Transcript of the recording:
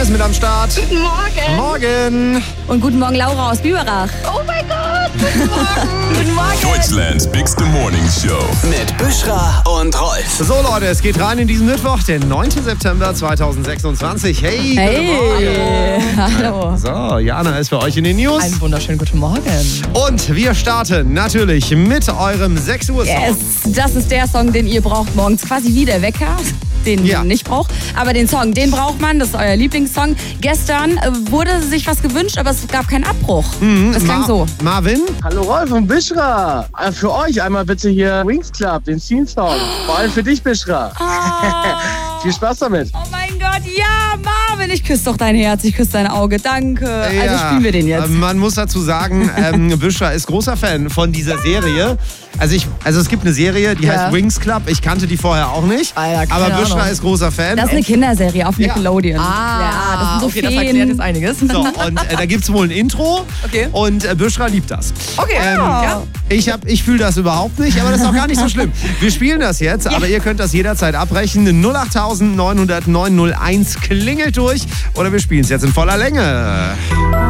ist mit am Start. Guten Morgen. Morgen. Und guten Morgen, Laura aus Biberach. Oh mein Gott. Guten Morgen. Guten Morgen. Deutschlands bigste Morning Show. Mit Bushra und Rolf. So Leute, es geht rein in diesen Mittwoch, den 9. September 2026. Hey, guten Morgen. Hallo. So, Jana ist für euch in den News. Einen wunderschönen guten Morgen. Und wir starten natürlich mit eurem 6 Uhr Song. Yes, das ist der Song, den ihr braucht morgens. Quasi wie der Wecker, den Ja. ihr nicht braucht. Aber den Song, den braucht man. Das ist euer Lieblingssong. Gestern wurde sich was gewünscht, aber es gab keinen Abbruch. Das klang so. Marvin? Hallo Rolf und Bushra. Für euch einmal bitte hier Wings Club, den Scene-Song. Vor allem für dich, Bushra. Viel Spaß damit. Oh mein Gott, ja, Marvin, ich küsse doch dein Herz, ich küsse dein Auge, danke. Also spielen wir den jetzt. Man muss dazu sagen, Bushra ist großer Fan von dieser Serie. Also es gibt eine Serie, die heißt Wings Club. Ich kannte die vorher auch nicht. Ja, keine aber Bushra Ahnung. ist großer Fan. Das ist eine Kinderserie auf Nickelodeon. Ah, das sind so okay, das Feen. erklärt jetzt einiges. So, und da gibt es wohl ein Intro. Okay. Und Bushra liebt das. Okay, ja. Ich fühle das überhaupt nicht, aber das ist auch gar nicht so schlimm. Wir spielen das jetzt, aber ihr könnt das jederzeit abbrechen. 08900 901 klingelt durch oder wir spielen es jetzt in voller Länge.